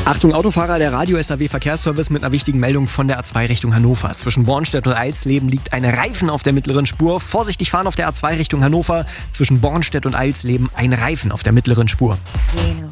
Achtung Autofahrer, der Radio-SAW-Verkehrsservice mit einer wichtigen Meldung von der A2 Richtung Hannover. Zwischen Bornstedt und Eilsleben liegt ein Reifen auf der mittleren Spur. Vorsichtig fahren auf der A2 Richtung Hannover. Zwischen Bornstedt und Eilsleben ein Reifen auf der mittleren Spur.